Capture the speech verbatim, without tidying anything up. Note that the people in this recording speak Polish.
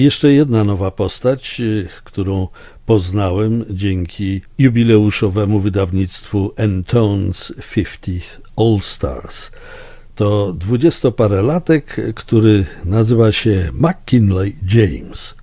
Jeszcze jedna nowa postać, którą poznałem dzięki jubileuszowemu wydawnictwu Entone's fiftieth All Stars. To dwudziestoparelatek, który nazywa się McKinley James.